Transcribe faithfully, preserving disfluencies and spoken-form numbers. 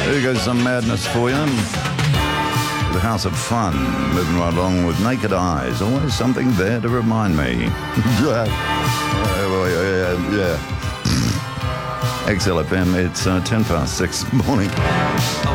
There goes some madness for you. The House of Fun, moving right along with Naked Eyes. Always something there to remind me. yeah. yeah. X L F M, it's uh, ten past six morning.